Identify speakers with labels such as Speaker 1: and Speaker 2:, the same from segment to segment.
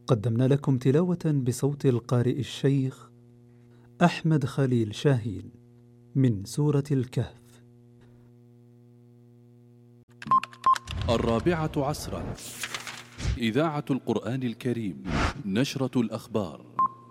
Speaker 1: قدمنا لكم تلاوة بصوت القارئ الشيخ أحمد خليل شاهين من سورة الكهف.
Speaker 2: 4 عصرا، إذاعة القرآن الكريم، نشرة الأخبار.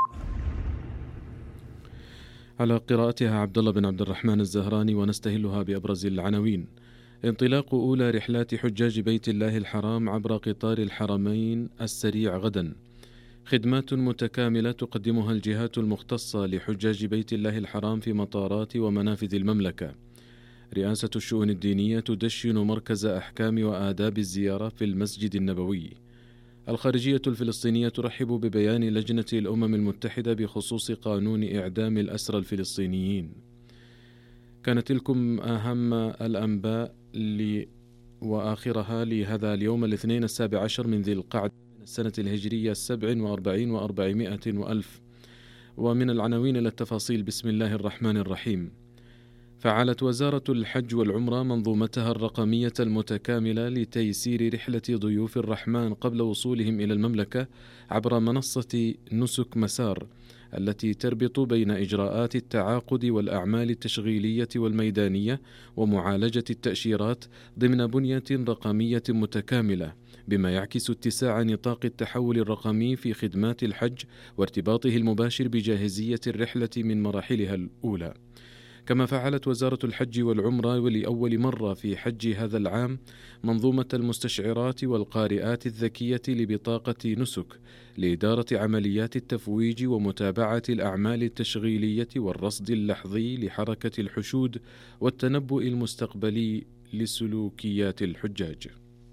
Speaker 3: على قراءتها عبد الله بن عبد الرحمن الزهراني، ونستهلها بأبرز العناوين. انطلاق أولى رحلات حجاج بيت الله الحرام عبر قطار الحرمين السريع غدا. خدمات متكاملة تقدمها الجهات المختصة لحجاج بيت الله الحرام في مطارات ومنافذ المملكة. رئاسة الشؤون الدينية تدشن مركز أحكام وآداب الزيارة في المسجد النبوي. الخارجية الفلسطينية ترحب ببيان لجنة الأمم المتحدة بخصوص قانون إعدام الأسرى الفلسطينيين. كانت تلكم أهم الأنباء وآخرها لهذا اليوم الاثنين 17 من ذي القعدة من السنة الهجرية 47 و400 وألف. ومن العناوين إلى التفاصيل. بسم الله الرحمن الرحيم. فعلت وزارة الحج والعمرة منظومتها الرقمية المتكاملة لتيسير رحلة ضيوف الرحمن قبل وصولهم إلى المملكة عبر منصة نسك مسار، التي تربط بين إجراءات التعاقد والأعمال التشغيلية والميدانية ومعالجة التأشيرات ضمن بنية رقمية متكاملة، بما يعكس اتساع نطاق التحول الرقمي في خدمات الحج وارتباطه المباشر بجاهزية الرحلة من مراحلها الأولى. كما فعلت وزارة الحج والعمرة ولأول مرة في حج هذا العام منظومة المستشعرات والقارئات الذكية لبطاقة نسك لإدارة عمليات التفويج ومتابعة الأعمال التشغيلية والرصد اللحظي لحركة الحشود والتنبؤ المستقبلي لسلوكيات الحجاج.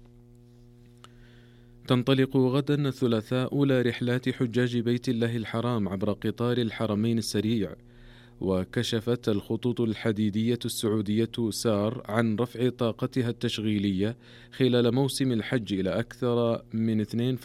Speaker 3: تنطلق غدا الثلاثاء أولى رحلات حجاج بيت الله الحرام عبر قطار الحرمين السريع. وكشفت الخطوط الحديدية السعودية سار عن رفع طاقتها التشغيلية خلال موسم الحج إلى أكثر من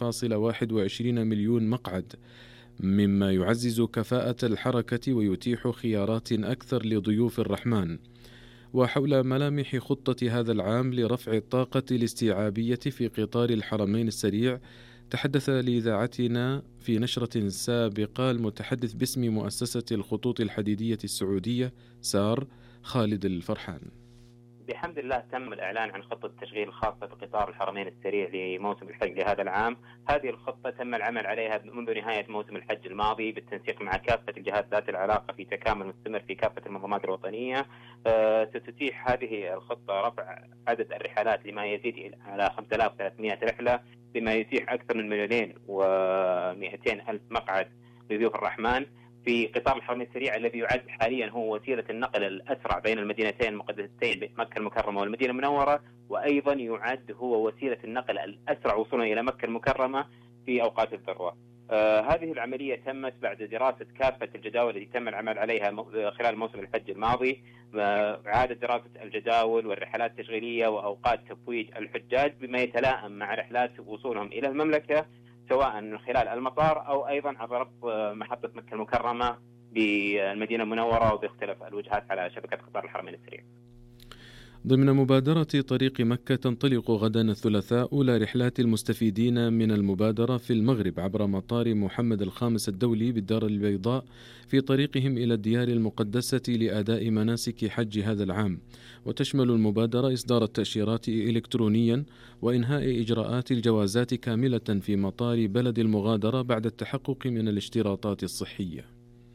Speaker 3: 2.21 مليون مقعد، مما يعزز كفاءة الحركة ويتيح خيارات أكثر لضيوف الرحمن. وحول ملامح خطة هذا العام لرفع الطاقة الاستيعابية في قطار الحرمين السريع، تحدث لإذاعتنا في نشرة سابقة المتحدث باسم مؤسسة الخطوط الحديدية السعودية سار، خالد الفرحان.
Speaker 4: بحمد الله تم الإعلان عن خطة التشغيل الخاصة بقطار الحرمين السريع لموسم الحج لهذا العام. هذه الخطة تم العمل عليها منذ نهاية موسم الحج الماضي بالتنسيق مع كافة الجهات ذات العلاقة في تكامل مستمر في كافة المنظمات الوطنية. ستتيح هذه الخطة رفع عدد الرحلات لما يزيد على 5300 رحلة، بما يتيح أكثر من 2,200,000 مقعد لضيوف الرحمن في قطار الحرمين السريع، الذي يعد حاليا هو وسيلة النقل الأسرع بين المدينتين المقدستين مكة المكرمة والمدينة المنورة، وأيضا يعد هو وسيلة النقل الأسرع وصولا إلى مكة المكرمة في أوقات الذروة. هذه العملية تمت بعد دراسة كافة الجداول التي تم العمل عليها خلال موسم الحج الماضي، إعادة دراسة الجداول والرحلات التشغيلية وأوقات تفويج الحجاج بما يتلائم مع رحلات وصولهم إلى المملكة، سواء من خلال المطار أو أيضا عبر محطة مكة المكرمة بالمدينة المنورة وباختلاف الوجهات على شبكة قطار الحرمين السريع.
Speaker 3: ضمن مبادرة طريق مكة تنطلق غدا الثلاثاء أولى رحلات المستفيدين من المبادرة في المغرب عبر مطار محمد الخامس الدولي بالدار البيضاء في طريقهم إلى الديار المقدسة لأداء مناسك حج هذا العام. وتشمل المبادرة إصدار التأشيرات إلكترونيا وإنهاء إجراءات الجوازات كاملة في مطار بلد المغادرة بعد التحقق من الاشتراطات الصحية.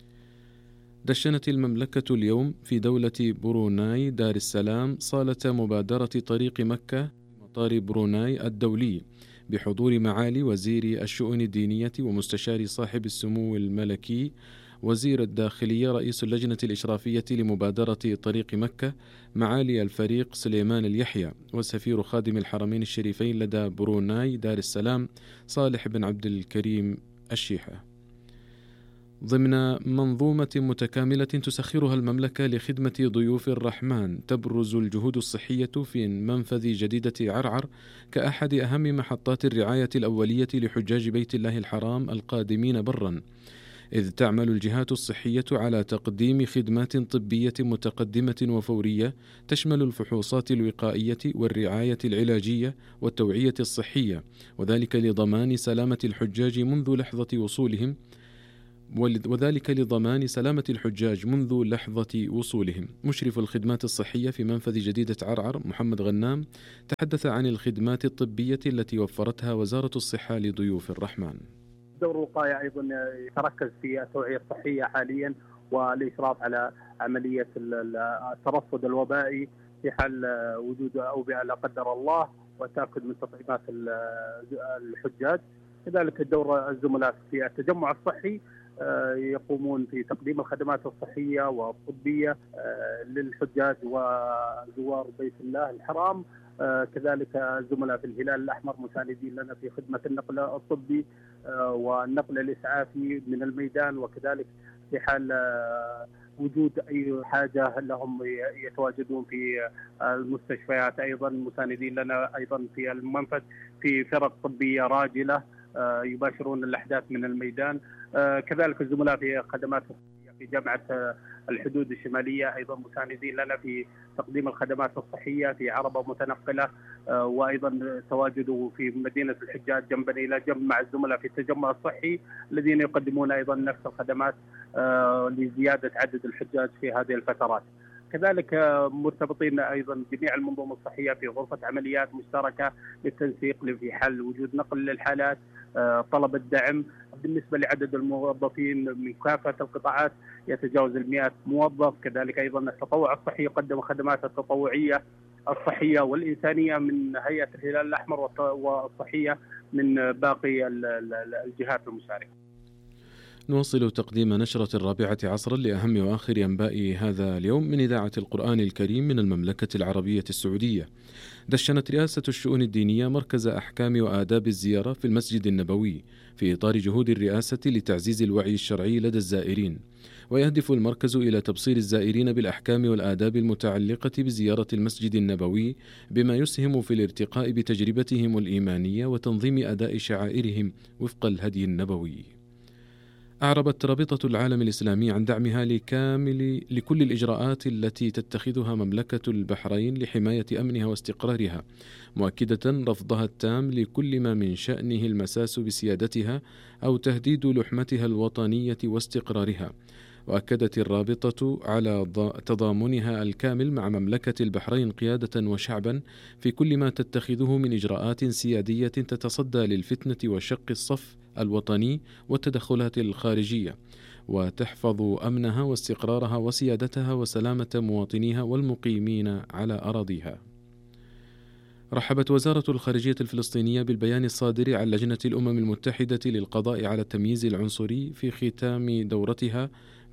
Speaker 3: دشنت المملكة اليوم في دولة بروناي دار السلام صالة مبادرة طريق مكة مطار بروناي الدولي بحضور معالي وزير الشؤون الدينية ومستشار صاحب السمو الملكي، وزير الداخلية، رئيس اللجنة الإشرافية لمبادرة طريق مكة معالي الفريق سليمان اليحيى، وسفير خادم الحرمين الشريفين لدى بروناي دار السلام صالح بن عبد الكريم الشيحة. ضمن منظومة متكاملة تسخرها المملكة لخدمة ضيوف الرحمن، تبرز الجهود الصحية في منفذ جديدة عرعر كأحد أهم محطات الرعاية الأولية لحجاج بيت الله الحرام القادمين برا. إذ تعمل الجهات الصحية على تقديم خدمات طبية متقدمة وفورية تشمل الفحوصات الوقائية والرعاية العلاجية والتوعية الصحية، وذلك لضمان سلامة الحجاج منذ لحظة وصولهم. مشرف الخدمات الصحية في منفذ جديدة عرعر محمد غنام تحدث عن الخدمات الطبية التي وفرتها وزارة الصحة لضيوف الرحمن.
Speaker 5: دور الوقاية أيضا يتركز في التوعية الصحية حاليا والإشراف على عملية الترصد الوبائي في حال وجود أوبئة لا قدر الله، والتأكد من تطعيمات الحجاج. كذلك دور الزملاء في التجمع الصحي يقومون في تقديم الخدمات الصحية والطبية للحجاج وزوار بيت الله الحرام. كذلك الزملاء في الهلال الأحمر مساندين لنا في خدمة النقل الطبي والنقل الإسعافي من الميدان، وكذلك في حال وجود أي حاجة لهم يتواجدون في المستشفيات أيضا مساندين لنا أيضا في المنفذ في فرق طبية راجلة يباشرون الأحداث من الميدان. كذلك الزملاء في خدمات في جامعة الحدود الشمالية أيضا مساندين لنا في تقديم الخدمات الصحية في عربة متنقلة، وأيضا تواجدوا في مدينة الحجاج جنبا إلى جنب مع الزملاء في التجمع الصحي الذين يقدمون أيضا نفس الخدمات لزيادة عدد الحجاج في هذه الفترات. كذلك مرتبطين أيضا جميع المنظومة الصحية في غرفة عمليات مشتركة للتنسيق في حال وجود نقل للحالات، طلب الدعم. بالنسبة لعدد الموظفين من كافة القطاعات يتجاوز 100 موظف. كذلك أيضا التطوع الصحي يقدم خدمات التطوعية الصحية والإنسانية من هيئة الهلال الأحمر والصحية من باقي الجهات المشاركة.
Speaker 3: نواصل تقديم نشرة 4 عصرا لأهم وآخر أنباء هذا اليوم من إذاعة القرآن الكريم من المملكة العربية السعودية. دشنت رئاسة الشؤون الدينية مركز أحكام وآداب الزيارة في المسجد النبوي في إطار جهود الرئاسة لتعزيز الوعي الشرعي لدى الزائرين، ويهدف المركز إلى تبصير الزائرين بالأحكام والآداب المتعلقة بزيارة المسجد النبوي، بما يسهم في الارتقاء بتجربتهم الإيمانية وتنظيم أداء شعائرهم وفق الهدي النبوي. أعربت رابطة العالم الإسلامي عن دعمها لكل الإجراءات التي تتخذها مملكة البحرين لحماية أمنها واستقرارها، مؤكدة رفضها التام لكل ما من شأنه المساس بسيادتها أو تهديد لحمتها الوطنية واستقرارها. وأكدت الرابطة على تضامنها الكامل مع مملكة البحرين قيادة وشعبا في كل ما تتخذه من إجراءات سيادية تتصدى للفتنة وشق الصف الوطني والتدخلات الخارجية، وتحفظ أمنها واستقرارها وسيادتها وسلامة مواطنيها والمقيمين على أراضيها. رحبت وزارة الخارجية الفلسطينية بالبيان الصادر عن لجنة الأمم المتحدة للقضاء على التمييز العنصري في ختام دورتها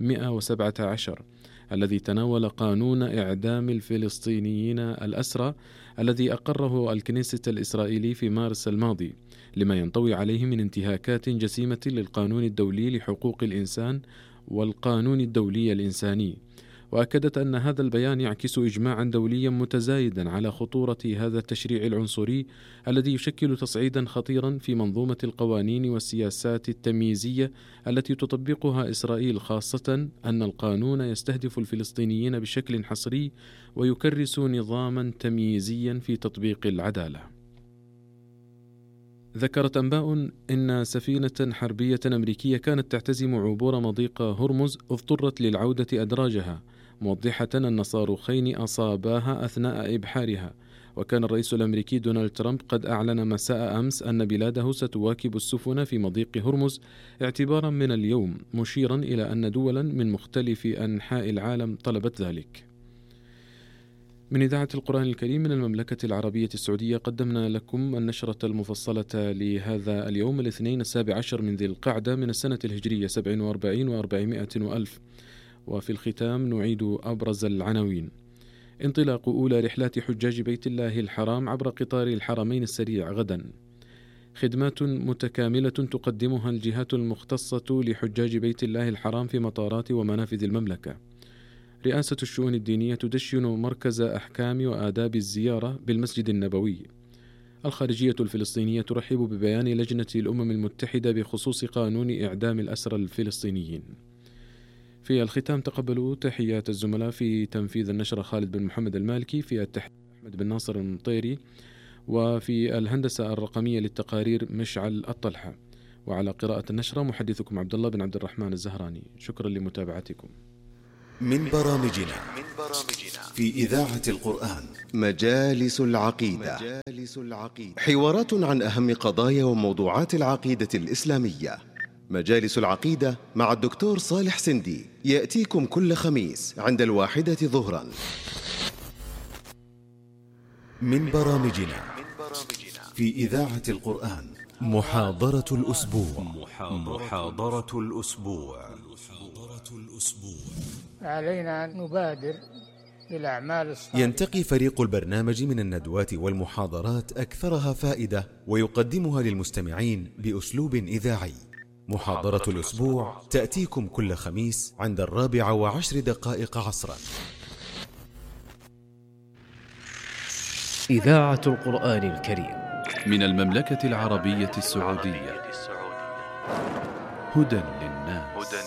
Speaker 3: 117 الذي تناول قانون إعدام الفلسطينيين الأسرى الذي أقره الكنيست الإسرائيلي في مارس الماضي، لما ينطوي عليه من انتهاكات جسيمة للقانون الدولي لحقوق الإنسان والقانون الدولي الإنساني. وأكدت أن هذا البيان يعكس إجماعا دوليا متزايدا على خطورة هذا التشريع العنصري الذي يشكل تصعيدا خطيرا في منظومة القوانين والسياسات التمييزية التي تطبقها إسرائيل، خاصة أن القانون يستهدف الفلسطينيين بشكل حصري ويكرس نظاما تمييزيا في تطبيق العدالة. ذكرت أنباء أن سفينة حربية أمريكية كانت تعتزم عبور مضيق هرمز اضطرت للعودة أدراجها، موضحة أن صاروخين أصاباها أثناء إبحارها. وكان الرئيس الأمريكي دونالد ترامب قد أعلن مساء أمس أن بلاده ستواكب السفن في مضيق هرمز اعتبارا من اليوم، مشيرا إلى أن دولا من مختلف أنحاء العالم طلبت ذلك. من إذاعة القرآن الكريم من المملكة العربية السعودية قدمنا لكم النشرة المفصلة لهذا اليوم الاثنين 17 من ذي القعدة من السنة الهجرية 47 و400 وألف. وفي الختام نعيد أبرز العناوين. انطلاق أولى رحلات حجاج بيت الله الحرام عبر قطار الحرمين السريع غدا. خدمات متكاملة تقدمها الجهات المختصة لحجاج بيت الله الحرام في مطارات ومنافذ المملكة. رئاسة الشؤون الدينية تدشن مركز أحكام وآداب الزيارة بالمسجد النبوي. الخارجية الفلسطينية ترحب ببيان لجنة الأمم المتحدة بخصوص قانون إعدام الأسرى الفلسطينيين. في الختام تقبلوا تحيات الزملاء في تنفيذ النشرة خالد بن محمد المالكي، في التحرير أحمد بن ناصر المطيري، وفي الهندسة الرقمية للتقارير مشعل الطلحة، وعلى قراءة النشرة محدثكم عبد الله بن عبد الرحمن الزهراني. شكرا لمتابعتكم.
Speaker 6: من برامجنا في إذاعة القرآن مجالس العقيدة، حوارات عن أهم قضايا وموضوعات العقيدة الإسلامية. مجالس العقيدة مع الدكتور صالح سندي يأتيكم كل خميس عند 13:00 ظهرا. من برامجنا في إذاعة القرآن محاضرة الأسبوع.
Speaker 7: علينا أن نبادر بالأعمال الصالحة.
Speaker 6: ينتقي فريق البرنامج من الندوات والمحاضرات أكثرها فائدة ويقدمها للمستمعين بأسلوب إذاعي. محاضرة الأسبوع تأتيكم كل خميس عند 4:10 عصرا.
Speaker 8: إذاعة القرآن الكريم
Speaker 2: من المملكة العربية السعودية، هدى للناس.